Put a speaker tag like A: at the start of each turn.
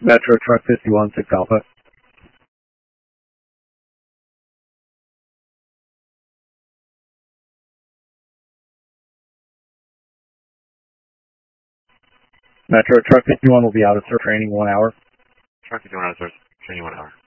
A: Metro Truck 51, 6 Alpha. Metro Truck 51 will be out of training 1 hour.
B: Truck 51 out of training 1 hour.